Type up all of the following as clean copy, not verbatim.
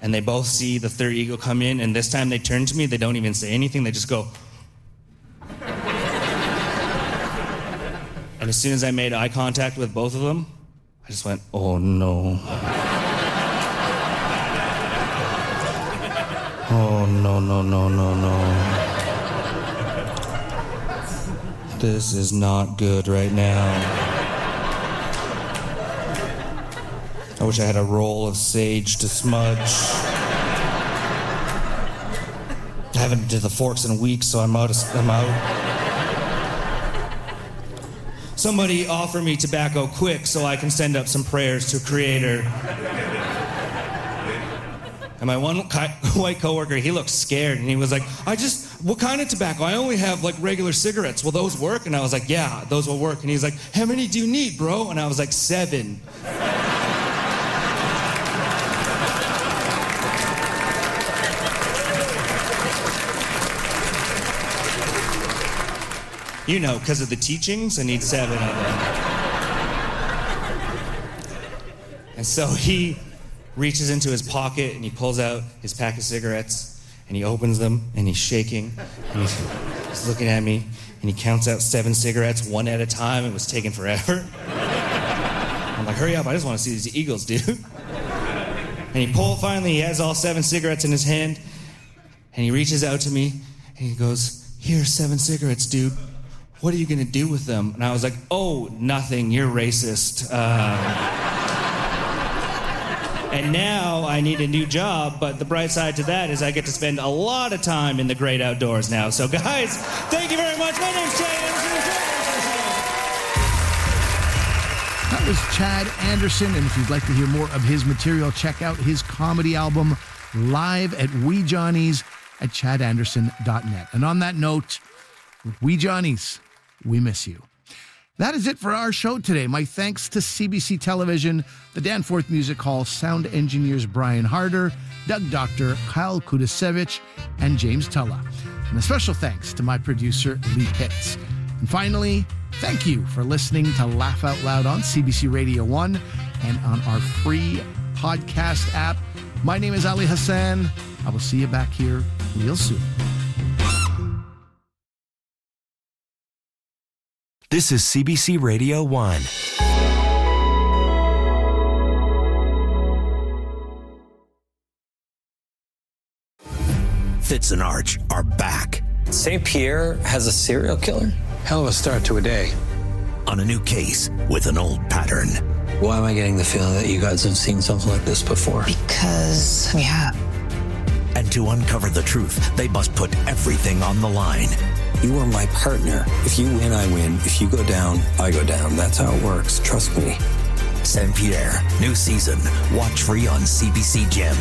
and they both see the third eagle come in, and this time they turn to me, they don't even say anything, they just go. And as soon as I made eye contact with both of them, I just went, oh no. Oh no, no, no, no, no. This is not good right now. I wish I had a roll of sage to smudge. I haven't did the forks in weeks, so I'm out. Somebody offer me tobacco quick so I can send up some prayers to Creator. And my one white coworker, he looked scared, and he was like, what kind of tobacco? I only have like regular cigarettes. Will those work? And I was like, yeah, those will work. And he's like, how many do you need, bro? And I was like, 7. You know, because of the teachings, I need 7 of them. And so he reaches into his pocket and he pulls out his pack of cigarettes and he opens them and he's shaking and he's looking at me and he counts out 7 cigarettes one at a time. It was taking forever. I'm like, hurry up, I just want to see these eagles, dude. And finally he has all 7 cigarettes in his hand and he reaches out to me and he goes, here's 7 cigarettes, dude. What are you gonna do with them? And I was like, oh, nothing, you're racist. And now I need a new job, but the bright side to that is I get to spend a lot of time in the great outdoors now. So guys, thank you very much. My name's Chad Anderson. That was Chad Anderson, and if you'd like to hear more of his material, check out his comedy album, Live at Wee Johnny's at chadanderson.net. And on that note, Wee Johnny's, we miss you. That is it for our show today. My thanks to CBC Television, the Danforth Music Hall sound engineers Brian Harder, Doug Doctor, Kyle Kudasevich, and James Tulla. And a special thanks to my producer, Lee Pitts. And finally, thank you for listening to Laugh Out Loud on CBC Radio 1 and on our free podcast app. My name is Ali Hassan. I will see you back here real soon. This is CBC Radio 1. Fitz and Arch are back. St. Pierre has a serial killer? Hell of a start to a day. On a new case with an old pattern. Why am I getting the feeling that you guys have seen something like this before? Because we have. And to uncover the truth, they must put everything on the line. You are my partner. If you win, I win. If you go down, I go down. That's how it works. Trust me. St. Pierre, new season. Watch free on CBC Gem.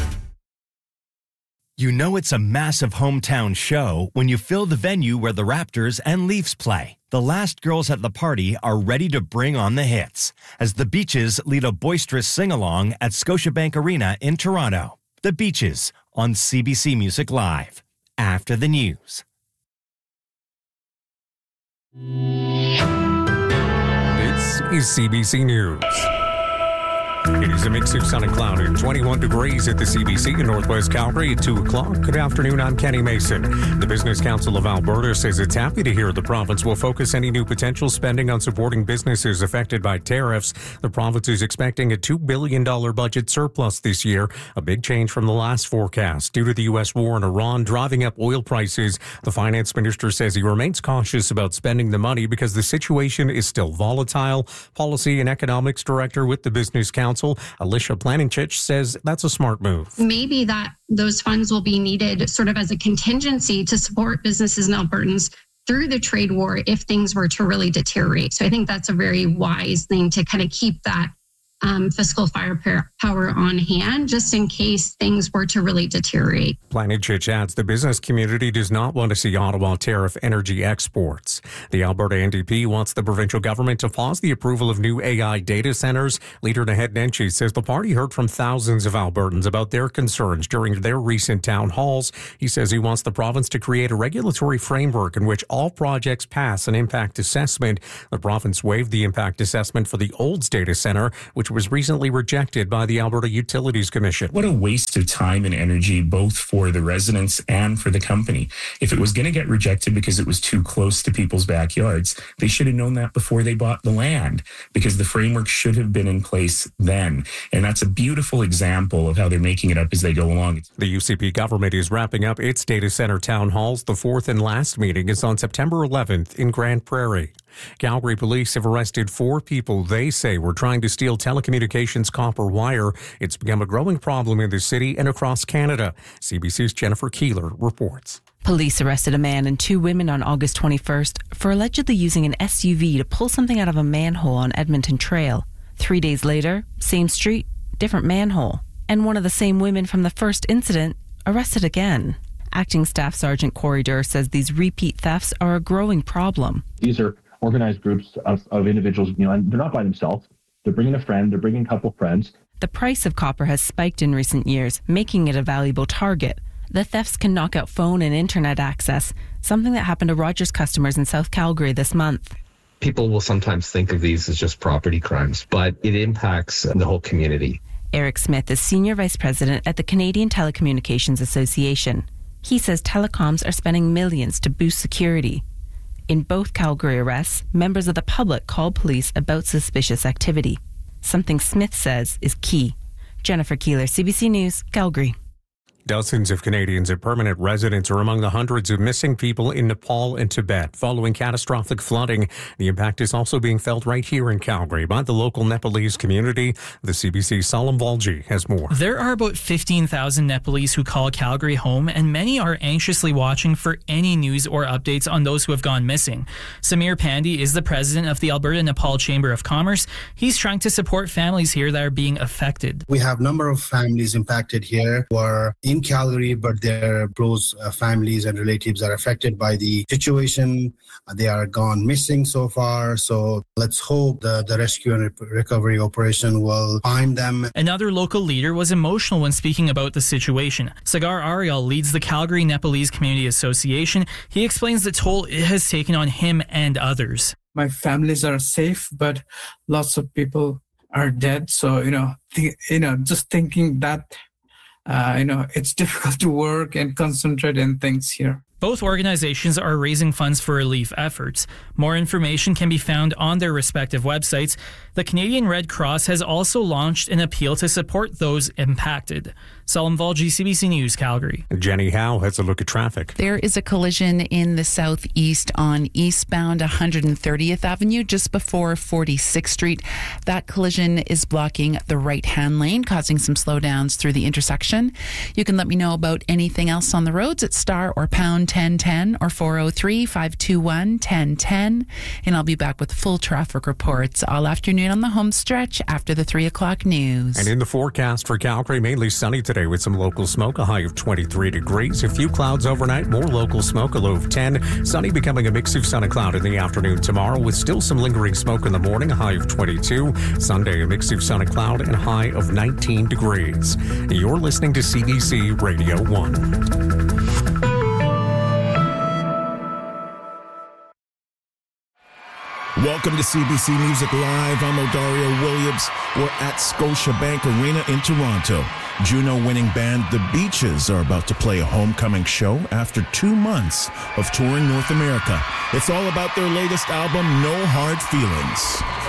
You know it's a massive hometown show when you fill the venue where the Raptors and Leafs play. The last girls at the party are ready to bring on the hits as the Beaches lead a boisterous sing-along at Scotiabank Arena in Toronto. The Beaches on CBC Music Live. After the news. This is CBC News. It is a mix of sun and cloud and 21 degrees at the CBC in Northwest Calgary at 2 o'clock. Good afternoon, I'm Kenny Mason. The Business Council of Alberta says it's happy to hear the province will focus any new potential spending on supporting businesses affected by tariffs. The province is expecting a $2 billion budget surplus this year, a big change from the last forecast. Due to the U.S. war in Iran driving up oil prices, the finance minister says he remains cautious about spending the money because the situation is still volatile. Policy and Economics Director with the Business Council, Alicia Planenchich, says that's a smart move. Maybe that those funds will be needed sort of as a contingency to support businesses and Albertans through the trade war if things were to really deteriorate. So I think that's a very wise thing to kind of keep that fiscal firepower on hand just in case things were to really deteriorate. Planenchich adds the business community does not want to see Ottawa tariff energy exports. The Alberta NDP wants the provincial government to pause the approval of new AI data centres. Leader Naheed Nenshi says the party heard from thousands of Albertans about their concerns during their recent town halls. He says he wants the province to create a regulatory framework in which all projects pass an impact assessment. The province waived the impact assessment for the Olds data centre, which which was recently rejected by the Alberta Utilities Commission. What a waste of time and energy, both for the residents and for the company. If it was going to get rejected because it was too close to people's backyards, they should have known that before they bought the land, because the framework should have been in place then. And that's a beautiful example of how they're making it up as they go along. The UCP government is wrapping up its data center town halls. The fourth and last meeting is on September 11th in Grande Prairie. Calgary police have arrested 4 people they say were trying to steal telecommunications copper wire. It's become a growing problem in the city and across Canada. CBC's Jennifer Keeler reports. Police arrested a man and 2 women on August 21st for allegedly using an SUV to pull something out of a manhole on Edmonton Trail. 3 days later, same street, different manhole. And one of the same women from the first incident arrested again. Acting Staff Sergeant Corey Durr says these repeat thefts are a growing problem. These are organized groups of individuals, and they're not by themselves. They're bringing a friend, they're bringing a couple friends. The price of copper has spiked in recent years, making it a valuable target. The thefts can knock out phone and internet access, something that happened to Rogers customers in South Calgary this month. People will sometimes think of these as just property crimes, but it impacts the whole community. Eric Smith is Senior Vice President at the Canadian Telecommunications Association. He says telecoms are spending millions to boost security. In both Calgary arrests, members of the public called police about suspicious activity, something Smith says is key. Jennifer Keeler, CBC News, Calgary. Dozens of Canadians and permanent residents are among the hundreds of missing people in Nepal and Tibet following catastrophic flooding. The impact is also being felt right here in Calgary by the local Nepalese community. The CBC's Salam Valji has more. There are about 15,000 Nepalese who call Calgary home, and many are anxiously watching for any news or updates on those who have gone missing. Samir Pandey is the president of the Alberta Nepal Chamber of Commerce. He's trying to support families here that are being affected. We have a number of families impacted here who are in Calgary, but their close families and relatives are affected by the situation. They are gone missing so far. So let's hope the rescue and recovery operation will find them. Another local leader was emotional when speaking about the situation. Sagar Ariel leads the Calgary Nepalese Community Association. He explains the toll it has taken on him and others. My families are safe, but lots of people are dead. So, just thinking that it's difficult to work and concentrate on things here. Both organizations are raising funds for relief efforts. More information can be found on their respective websites. The Canadian Red Cross has also launched an appeal to support those impacted. Salam Valji, CBC News, Calgary. Jenny Howe has a look at traffic. There is a collision in the southeast on eastbound 130th Avenue just before 46th Street. That collision is blocking the right-hand lane, causing some slowdowns through the intersection. You can let me know about anything else on the roads at star or pound 1010 or 403-521-1010. And I'll be back with full traffic reports all afternoon on the home stretch after the 3 o'clock news. And in the forecast for Calgary, mainly sunny today with some local smoke, a high of 23 degrees. A few clouds overnight, more local smoke, a low of 10. Sunny becoming a mix of sun and cloud in the afternoon tomorrow with still some lingering smoke in the morning, a high of 22. Sunday, a mix of sun and cloud and a high of 19 degrees. You're listening to CBC Radio 1. Welcome to CBC Music Live. I'm Odario Williams. We're at Scotiabank Arena in Toronto. Juno-winning band The Beaches are about to play a homecoming show after 2 months of touring North America. It's all about their latest album, No Hard Feelings.